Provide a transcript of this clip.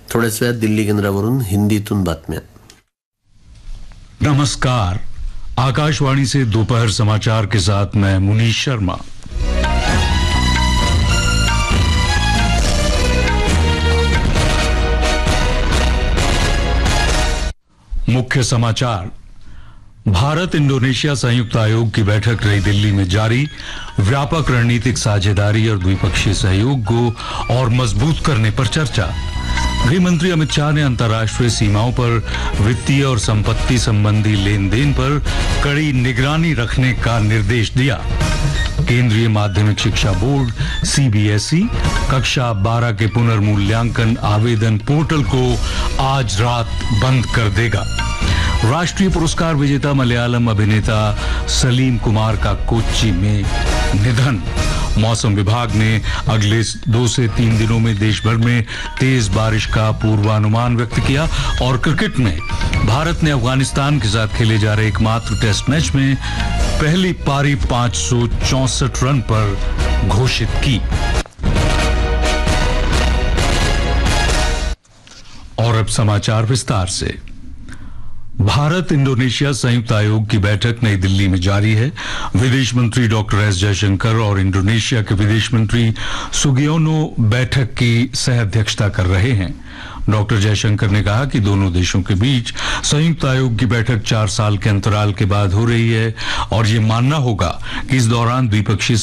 थोड्याच वेळात दिल्ली केंद्रावरून हिंदीतून बातम्या. नमस्कार, आकाशवाणी से दोपहर समाचार के साथ मैं मुनीश शर्मा. मुख्य समाचार. भारत इंडोनेशिया संयुक्त आयोग की बैठक नई दिल्ली में जारी. व्यापक रणनीतिक साझेदारी और द्विपक्षीय सहयोग को और मजबूत करने पर चर्चा. गृह मंत्री अमित शाह ने अंतर्राष्ट्रीय सीमाओं पर वित्तीय और संपत्ति संबंधी लेन देन पर कड़ी निगरानी रखने का निर्देश दिया. केंद्रीय माध्यमिक शिक्षा बोर्ड सीबीएसई कक्षा 12 के पुनर्मूल्यांकन आवेदन पोर्टल को आज रात बंद कर देगा. राष्ट्रीय पुरस्कार विजेता मलयालम अभिनेता सलीम कुमार का कोच्चि में निधन. मौसम विभाग ने अगले 2 से 3 दिनों में देश भर में तेज बारिश का पूर्वानुमान व्यक्त किया. और क्रिकेट में भारत ने अफगानिस्तान के साथ खेले जा रहे एकमात्र टेस्ट मैच में पहली पारी 564 रन पर घोषित की. और अब समाचार विस्तार से. भारत इंडोनेशिया संयुक्त आयोग की बैठक नई दिल्ली में जारी है. विदेश मंत्री डॉक्टर एस जयशंकर और इंडोनेशिया के विदेश मंत्री सुगियोनो बैठक की सह अध्यक्षता कर रहे हैं. डॉक्टर जयशंकर ने कहा कि दोनों देशों के बीच संयुक्त आयोग की बैठक 4 साल के अंतराल के बाद हो रही है और ये मानना होगा कि इस दौरान द्विपक्षीय